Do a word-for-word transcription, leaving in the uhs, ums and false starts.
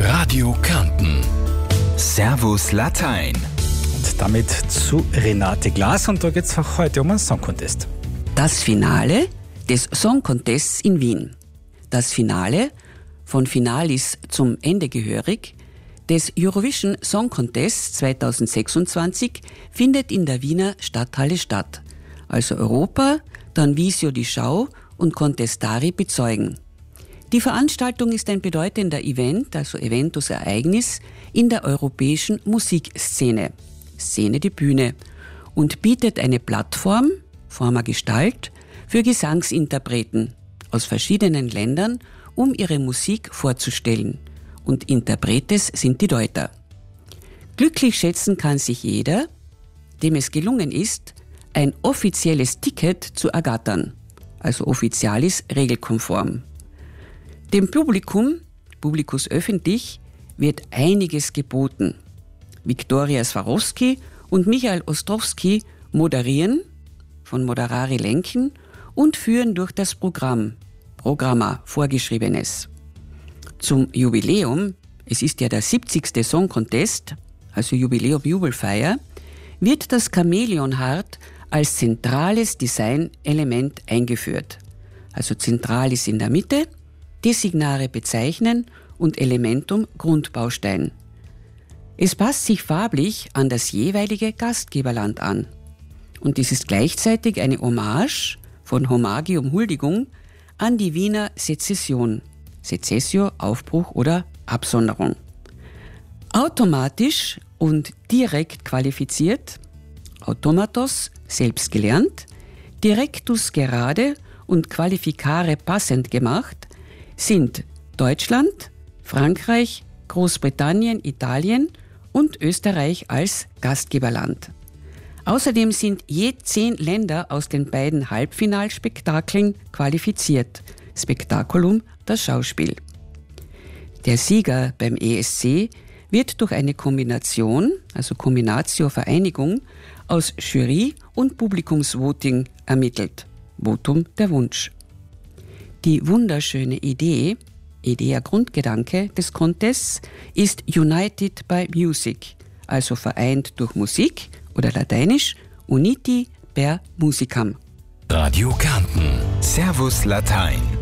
Radio Kärnten. Servus Latein. Und damit zu Renate Glas, und da geht es auch heute um einen Song Contest. Das Finale des Song Contests in Wien. Das Finale, von Finalis zum Ende gehörig, des Eurovision Song Contests zweitausendsechsundzwanzig findet in der Wiener Stadthalle statt. Also Europa, dann Visio die Schau und Contestari bezeugen. Die Veranstaltung ist ein bedeutender Event, also Eventus-Ereignis, in der europäischen Musikszene, Szene die Bühne, und bietet eine Plattform, former Gestalt, für Gesangsinterpreten aus verschiedenen Ländern, um ihre Musik vorzustellen. Und Interpretes sind die Deuter. Glücklich schätzen kann sich jeder, dem es gelungen ist, ein offizielles Ticket zu ergattern, also offizialis regelkonform. Dem Publikum, Publicus öffentlich, wird einiges geboten. Viktoria Swarovski und Michael Ostrowski moderieren, von Moderari lenken und führen durch das Programm, Programma vorgeschriebenes. Zum Jubiläum, es ist ja der siebzigste Song Contest, also Jubiläum Jubelfeier, wird das Chamäleonhardt als zentrales Designelement eingeführt. Also zentral ist in der Mitte, Designare bezeichnen und Elementum Grundbaustein. Es passt sich farblich an das jeweilige Gastgeberland an. Und es ist gleichzeitig eine Hommage von Homagium Huldigung an die Wiener Sezession. Secessio, Aufbruch oder Absonderung. Automatisch und direkt qualifiziert, Automatos, selbst gelernt, Directus gerade und Qualificare passend gemacht, sind Deutschland, Frankreich, Großbritannien, Italien und Österreich als Gastgeberland. Außerdem sind je zehn Länder aus den beiden Halbfinalspektakeln qualifiziert. Spektakulum, das Schauspiel. Der Sieger beim E S C wird durch eine Kombination, also Combinatio Vereinigung, aus Jury und Publikumsvoting ermittelt. Votum der Wunsch. Die wunderschöne Idee, Idea Grundgedanke des Contests ist United by Music, also vereint durch Musik oder lateinisch Uniti per Musicam. Radio Kärnten. Servus Latein.